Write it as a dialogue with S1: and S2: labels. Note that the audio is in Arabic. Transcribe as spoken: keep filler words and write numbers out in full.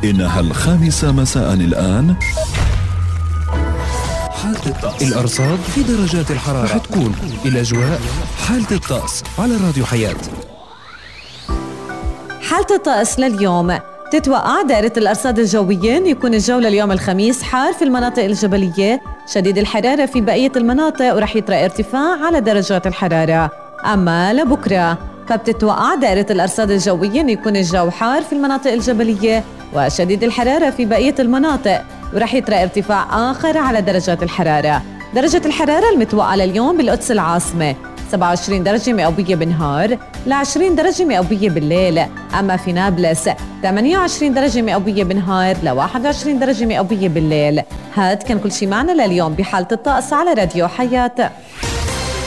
S1: إنها الخامسة مساء الآن.
S2: حالة الطقس، الأرصاد في درجات الحرارة رح تكون الأجواء. حالة الطقس على راديو حياة.
S3: حالة الطقس لليوم، تتوقع دائرة الأرصاد الجوية أن يكون الجو لليوم الخميس حار في المناطق الجبلية، شديد الحرارة في بقية المناطق، ورح يطرأ ارتفاع على درجات الحرارة. أما لبكرة فبتتوقع دائرة الأرصاد الجوية أن يكون الجو حار في المناطق الجبلية وشديد الحرارة في بقية المناطق، ورح يطرأ ارتفاع آخر على درجات الحرارة. درجة الحرارة المتوقعة لليوم بالقدس العاصمة سبعة وعشرين درجة مئوية بالنهار ل عشرين درجة مئوية بالليل، أما في نابلس ثمانية وعشرين درجة مئوية بالنهار ل واحد وعشرين درجة مئوية بالليل. هاد كان كل شي معنا لليوم بحالة الطقس على راديو حياة.